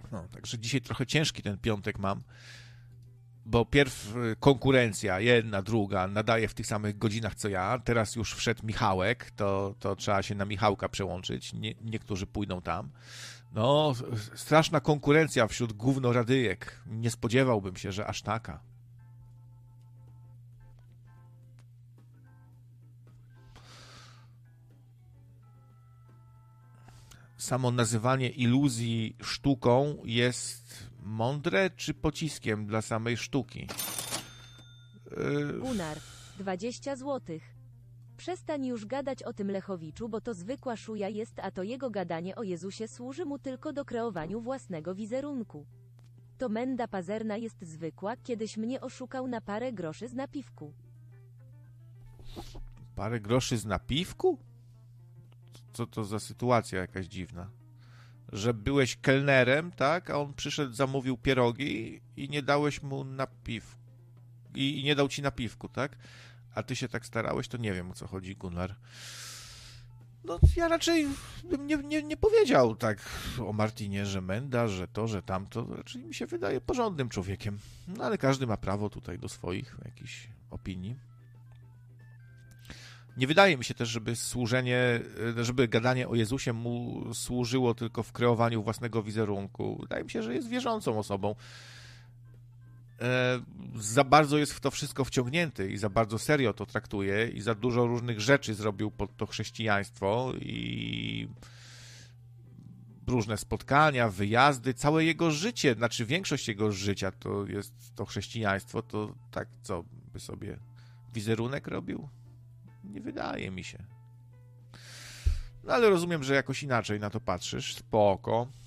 No, także dzisiaj trochę ciężki ten piątek mam, bo pierw konkurencja, jedna, druga, nadaje w tych samych godzinach co ja, teraz już wszedł Michałek, to trzeba się na Michałka przełączyć, niektórzy pójdą tam. No, straszna konkurencja wśród gównoradyjek, nie spodziewałbym się, że aż taka. Samo nazywanie iluzji sztuką jest mądre czy pociskiem dla samej sztuki? Gunnar, 20 złotych. Przestań już gadać o tym Lechowiczu, bo to zwykła szuja jest, a to jego gadanie o Jezusie służy mu tylko do kreowaniu własnego wizerunku. To menda pazerna jest zwykła, kiedyś mnie oszukał na parę groszy z napiwku. Parę groszy z napiwku? Co to za sytuacja jakaś dziwna? Że byłeś kelnerem, tak? A on przyszedł, zamówił pierogi i nie dałeś mu napiwku. I nie dał ci napiwku, tak? A ty się tak starałeś, to nie wiem, o co chodzi, Gunnar. No, ja raczej bym nie powiedział tak o Martinie, że menda, że to, że tamto. Raczej mi się wydaje porządnym człowiekiem. No, ale każdy ma prawo tutaj do swoich jakichś opinii. Nie wydaje mi się też, żeby gadanie o Jezusie mu służyło tylko w kreowaniu własnego wizerunku. Wydaje mi się, że jest wierzącą osobą. Za bardzo jest w to wszystko wciągnięty i za bardzo serio to traktuje i za dużo różnych rzeczy zrobił pod to chrześcijaństwo i różne spotkania, wyjazdy, całe jego życie, znaczy większość jego życia to jest to chrześcijaństwo, to tak co by sobie wizerunek robił? Nie wydaje mi się. No ale rozumiem, że jakoś inaczej na to patrzysz. Spoko.